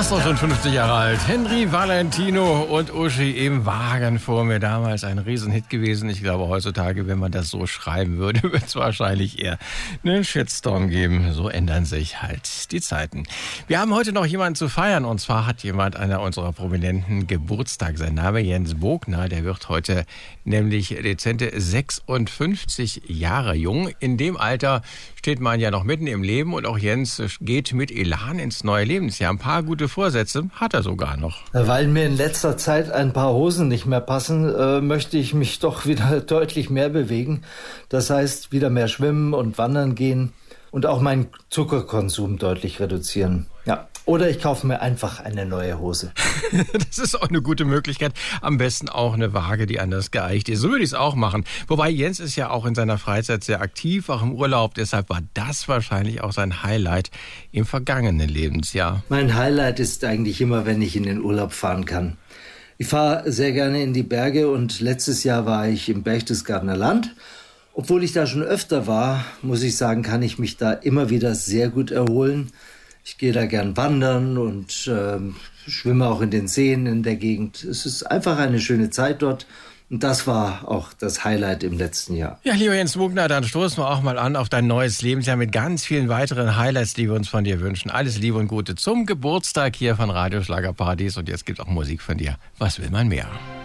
Fast auch schon 50 Jahre alt. Henry Valentino und Uschi im Wagen vor mir. Damals ein Riesenhit gewesen. Ich glaube, heutzutage, wenn man das so schreiben würde, wird es wahrscheinlich eher einen Shitstorm geben. So ändern sich halt die Zeiten. Wir haben heute noch jemanden zu feiern. Und zwar hat jemand, einer unserer Prominenten, Geburtstag. Sein Name Jens Bogner. Der wird heute nämlich dezente 56 Jahre jung. In dem Alter steht man ja noch mitten im Leben. Und auch Jens geht mit Elan ins neue Lebensjahr. Ein paar gute Vorsätze hat er sogar noch. Weil mir in letzter Zeit ein paar Hosen nicht mehr passen, möchte ich mich doch wieder deutlich mehr bewegen. Das heißt, wieder mehr schwimmen und wandern gehen und auch meinen Zuckerkonsum deutlich reduzieren. Ja. Oder ich kaufe mir einfach eine neue Hose. Das ist auch eine gute Möglichkeit. Am besten auch eine Waage, die anders geeicht ist. So würde ich es auch machen. Wobei Jens ist ja auch in seiner Freizeit sehr aktiv, auch im Urlaub. Deshalb war das wahrscheinlich auch sein Highlight im vergangenen Lebensjahr. Mein Highlight ist eigentlich immer, wenn ich in den Urlaub fahren kann. Ich fahre sehr gerne in die Berge und letztes Jahr war ich im Berchtesgadener Land. Obwohl ich da schon öfter war, muss ich sagen, kann ich mich da immer wieder sehr gut erholen. Ich gehe da gern wandern und schwimme auch in den Seen in der Gegend. Es ist einfach eine schöne Zeit dort. Und das war auch das Highlight im letzten Jahr. Ja, lieber Jens Bogner, dann stoßen wir auch mal an auf dein neues Lebensjahr mit ganz vielen weiteren Highlights, die wir uns von dir wünschen. Alles Liebe und Gute zum Geburtstag hier von Radio Schlagerparadies. Und jetzt gibt es auch Musik von dir. Was will man mehr?